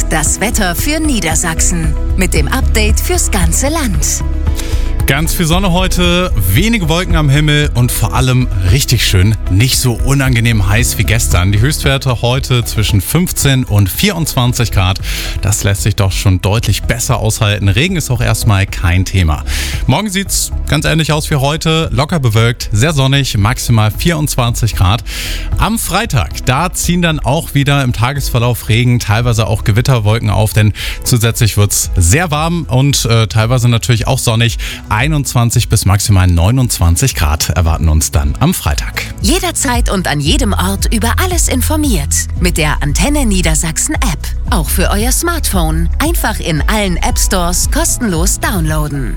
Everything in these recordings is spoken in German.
Das Wetter für Niedersachsen mit dem Update fürs ganze Land. Ganz viel Sonne heute, wenige Wolken am Himmel und vor allem richtig schön, nicht so unangenehm heiß wie gestern. Die Höchstwerte heute zwischen 15 und 24 Grad. Das lässt sich doch schon deutlich besser aushalten. Regen ist auch erstmal kein Thema. Morgen sieht's ganz ähnlich aus wie heute, locker bewölkt, sehr sonnig, maximal 24 Grad. Am Freitag, da ziehen dann auch wieder im Tagesverlauf Regen, teilweise auch Gewitterwolken auf, denn zusätzlich wird's sehr warm und teilweise natürlich auch sonnig. 21 bis maximal 29 Grad erwarten uns dann am Freitag. Jederzeit und an jedem Ort über alles informiert. Mit der Antenne Niedersachsen App. Auch für euer Smartphone. Einfach in allen App Stores kostenlos downloaden.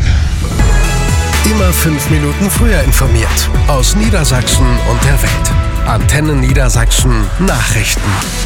Immer 5 Minuten früher informiert. Aus Niedersachsen und der Welt. Antenne Niedersachsen Nachrichten.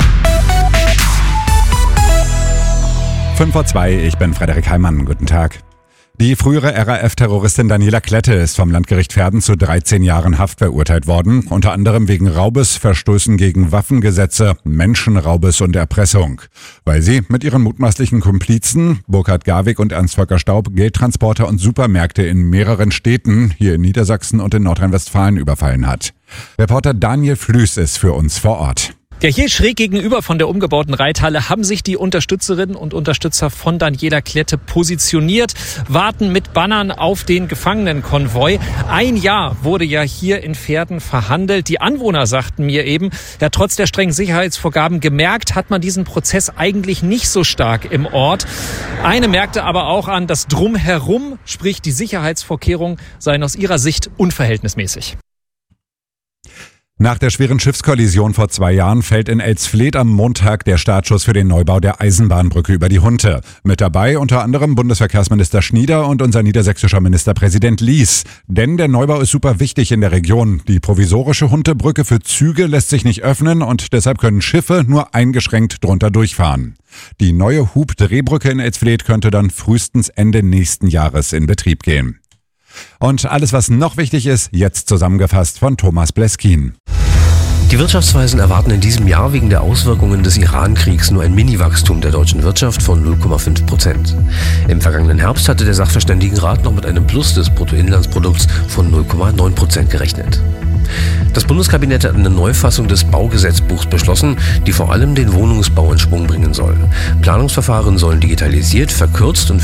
5:02, ich bin Frederik Heimann. Guten Tag. Die frühere RAF-Terroristin Daniela Klette ist vom Landgericht Verden zu 13 Jahren Haft verurteilt worden, unter anderem wegen Raubes, Verstößen gegen Waffengesetze, Menschenraubes und Erpressung. Weil sie mit ihren mutmaßlichen Komplizen, Burkhard Garwig und Ernst-Volker Staub, Geldtransporter und Supermärkte in mehreren Städten, hier in Niedersachsen und in Nordrhein-Westfalen, überfallen hat. Reporter Daniel Flüß ist für uns vor Ort. Ja, hier schräg gegenüber von der umgebauten Reithalle haben sich die Unterstützerinnen und Unterstützer von Daniela Klette positioniert, warten mit Bannern auf den Gefangenenkonvoi. 1 Jahr wurde ja hier in Verden verhandelt. Die Anwohner sagten mir eben, ja, trotz der strengen Sicherheitsvorgaben gemerkt hat man diesen Prozess eigentlich nicht so stark im Ort. Eine merkte aber auch an, das Drumherum, sprich die Sicherheitsvorkehrungen, seien aus ihrer Sicht unverhältnismäßig. Nach der schweren Schiffskollision vor 2 Jahren fällt in Elsfleth am Montag der Startschuss für den Neubau der Eisenbahnbrücke über die Hunte. Mit dabei unter anderem Bundesverkehrsminister Schnieder und unser niedersächsischer Ministerpräsident Lies. Denn der Neubau ist super wichtig in der Region. Die provisorische Huntebrücke für Züge lässt sich nicht öffnen und deshalb können Schiffe nur eingeschränkt drunter durchfahren. Die neue Hub-Drehbrücke in Elsfleth könnte dann frühestens Ende nächsten Jahres in Betrieb gehen. Und alles, was noch wichtig ist, jetzt zusammengefasst von Thomas Bleskin. Die Wirtschaftsweisen erwarten in diesem Jahr wegen der Auswirkungen des Iran-Kriegs nur ein Mini-Wachstum der deutschen Wirtschaft von 0,5%. Im vergangenen Herbst hatte der Sachverständigenrat noch mit einem Plus des Bruttoinlandsprodukts von 0,9% gerechnet. Das Bundeskabinett hat eine Neufassung des Baugesetzbuchs beschlossen, die vor allem den Wohnungsbau in Schwung bringen soll. Planungsverfahren sollen digitalisiert, verkürzt und